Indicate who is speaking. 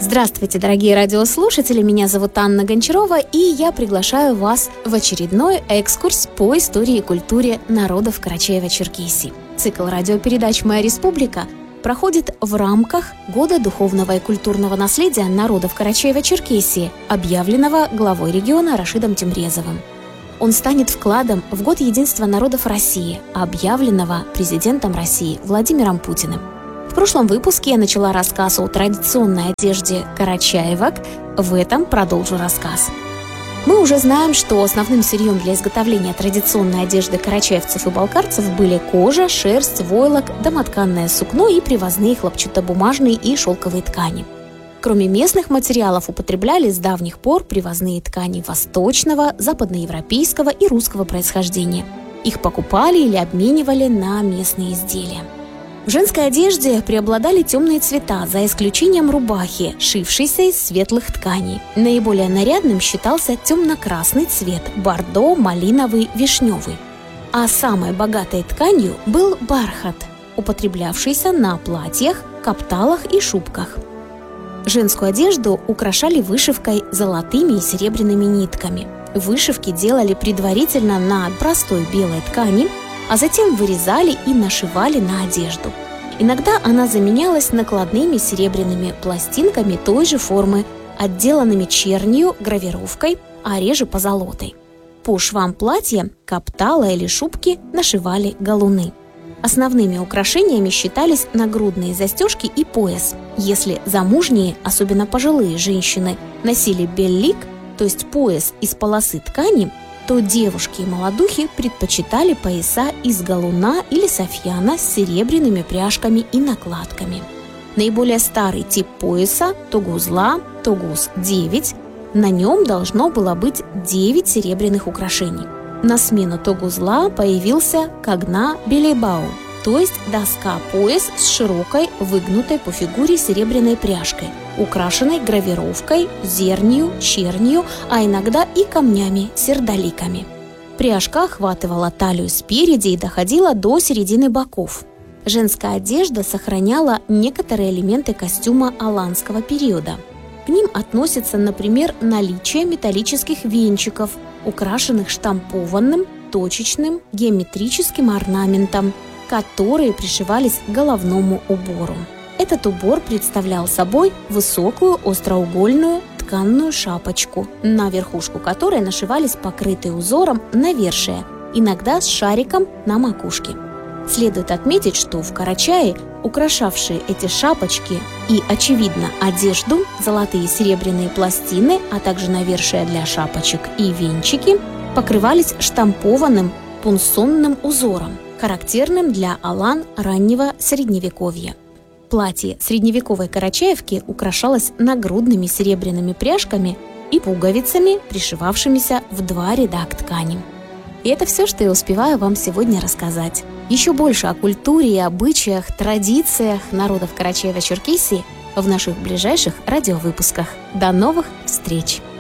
Speaker 1: Здравствуйте, дорогие радиослушатели, меня зовут Анна Гончарова, и я приглашаю вас в очередной экскурс по истории и культуре народов Карачаево-Черкесии. Цикл радиопередач «Моя республика» проходит в рамках Года духовного и культурного наследия народов Карачаево-Черкесии, объявленного главой региона Рашидом Тимрезовым. Он станет вкладом в Год единства народов России, объявленного президентом России Владимиром Путиным. В прошлом выпуске я начала рассказ о традиционной одежде карачаевок, в этом продолжу рассказ. Мы уже знаем, что основным сырьем для изготовления традиционной одежды карачаевцев и балкарцев были кожа, шерсть, войлок, домотканное сукно и привозные хлопчатобумажные и шелковые ткани. Кроме местных материалов употребляли с давних пор привозные ткани восточного, западноевропейского и русского происхождения. Их покупали или обменивали на местные изделия. В женской одежде преобладали темные цвета, за исключением рубахи, шившейся из светлых тканей. Наиболее нарядным считался темно-красный цвет – бордо, малиновый, вишневый. А самой богатой тканью был бархат, употреблявшийся на платьях, капталах и шубках. Женскую одежду украшали вышивкой золотыми и серебряными нитками. Вышивки делали предварительно на простой белой ткани, а затем вырезали и нашивали на одежду. Иногда она заменялась накладными серебряными пластинками той же формы, отделанными чернью, гравировкой, а реже позолотой. По швам платья, каптала или шубки нашивали галуны. Основными украшениями считались нагрудные застежки и пояс. Если замужние, особенно пожилые женщины, носили беллик, то есть пояс из полосы ткани, то девушки и молодухи предпочитали пояса из галуна или софьяна с серебряными пряжками и накладками. Наиболее старый тип пояса – тогузла, тогуз-9. На нем должно было быть 9 серебряных украшений. На смену тогузла появился кагна белейбау, то есть доска-пояс с широкой, выгнутой по фигуре серебряной пряжкой, украшенной гравировкой, зернью, чернью, а иногда и камнями-сердоликами. Пряжка охватывала талию спереди и доходила до середины боков. Женская одежда сохраняла некоторые элементы костюма аланского периода. К ним относятся, например, наличие металлических венчиков, украшенных штампованным, точечным, геометрическим орнаментом, которые пришивались к головному убору. Этот убор представлял собой высокую остроугольную тканную шапочку, на верхушку которой нашивались покрытые узором навершия, иногда с шариком на макушке. Следует отметить, что в Карачае украшавшие эти шапочки и, очевидно, одежду, золотые и серебряные пластины, а также навершия для шапочек и венчики покрывались штампованным пунсонным узором, характерным для алан раннего средневековья. Платье средневековой карачаевки украшалось нагрудными серебряными пряжками и пуговицами, пришивавшимися в 2 ряда к ткани. И это все, что я успеваю вам сегодня рассказать. Еще больше о культуре и обычаях, традициях народов Карачаево-Черкесии в наших ближайших радиовыпусках. До новых встреч!